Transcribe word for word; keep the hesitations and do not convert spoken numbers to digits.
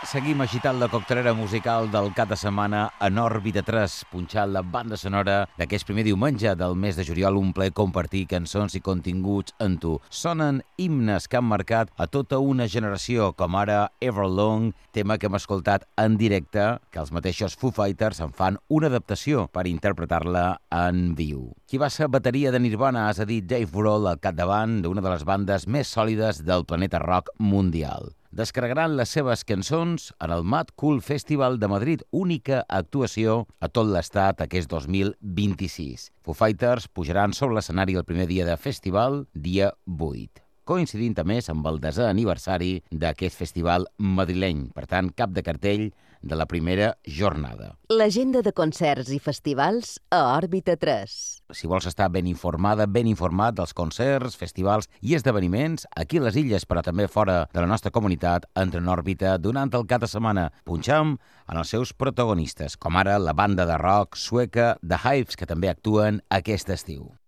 Seguim agitant la coctelera musical del cap de setmana en Òrbita tres, punxant la banda sonora d'aquest primer diumenge del mes de juliol, un ple compartir cançons i continguts en tu. Sonen himnes que han marcat a tota una generació, com ara Everlong, tema que hem escoltat en directe, que els mateixos Foo Fighters en fan una adaptació per interpretar-la en viu. Qui va ser bateria de Nirvana, és a dir, Dave Grohl, al capdavant d'una de les bandes més sòlides del planeta rock mundial. Descarregaran les seves cançons en el Mad Cool Festival de Madrid, única actuació a tot l'estat aquest dos mil vint-i-sis. Foo Fighters pujaran sobre l'escenari el primer dia de festival, dia vuit, coincidint a més amb el desè aniversari d'aquest festival madrileny, per tant, cap de cartell de la primera jornada. L'agenda de concerts i festivals a Òrbita tres. Si vols estar ben informada, ben informat dels concerts, festivals i esdeveniments aquí a les illes, però també fora de la nostra comunitat, entra en òrbita durant el cap de setmana. Punxam en els seus protagonistes, com ara la banda de rock sueca The Hives, que també actuen aquest estiu.